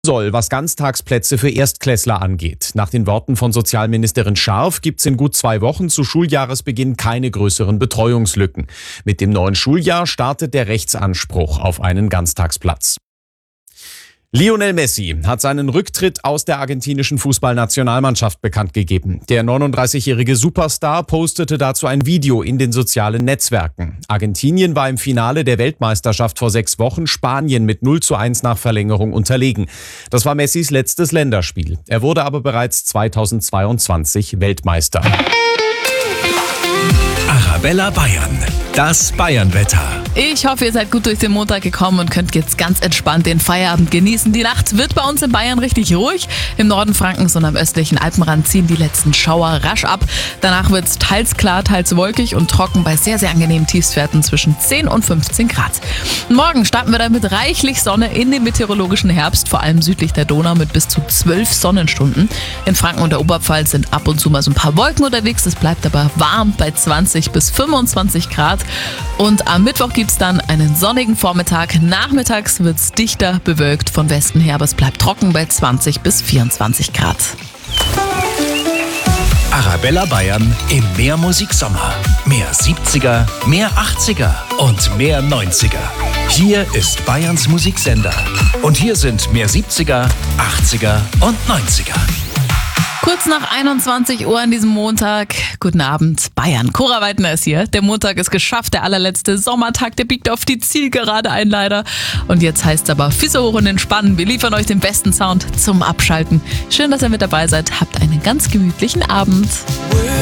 Soll, was Ganztagsplätze für Erstklässler angeht. Nach den Worten von Sozialministerin Scharf gibt es in gut 2 Wochen zu Schuljahresbeginn keine größeren Betreuungslücken. Mit dem neuen Schuljahr startet der Rechtsanspruch auf einen Ganztagsplatz. Lionel Messi hat seinen Rücktritt aus der argentinischen Fußballnationalmannschaft bekannt gegeben. Der 39-jährige Superstar postete dazu ein Video in den sozialen Netzwerken. Argentinien war im Finale der Weltmeisterschaft vor 6 Wochen Spanien mit 0:1 nach Verlängerung unterlegen. Das war Messis letztes Länderspiel. Er wurde aber bereits 2022 Weltmeister. Arabella Bayern, das Bayernwetter. Ich hoffe, ihr seid gut durch den Montag gekommen und könnt jetzt ganz entspannt den Feierabend genießen. Die Nacht wird bei uns in Bayern richtig ruhig. Im Norden Frankens und am östlichen Alpenrand ziehen die letzten Schauer rasch ab. Danach wird es teils klar, teils wolkig und trocken bei sehr, sehr angenehmen Tiefstwerten zwischen 10 und 15 Grad. Morgen starten wir dann mit reichlich Sonne in den meteorologischen Herbst, vor allem südlich der Donau mit bis zu 12 Sonnenstunden. In Franken und der Oberpfalz sind ab und zu mal so ein paar Wolken unterwegs. Es bleibt aber warm bei 20 bis 25 Grad. Und am Mittwoch gibt es dann einen sonnigen Vormittag. Nachmittags wird es dichter bewölkt von Westen her, aber es bleibt trocken bei 20 bis 24 Grad. Arabella Bayern im Mehrmusik Sommer. Mehr 70er, mehr 80er und mehr 90er. Hier ist Bayerns Musiksender. Und hier sind mehr 70er, 80er und 90er. Kurz nach 21 Uhr an diesem Montag. Guten Abend, Bayern. Cora Weidner ist hier. Der Montag ist geschafft, der allerletzte Sommertag, der biegt auf die Zielgerade ein leider. Und jetzt heißt es aber Füße hoch und entspannen. Wir liefern euch den besten Sound zum Abschalten. Schön, dass ihr mit dabei seid. Habt einen ganz gemütlichen Abend.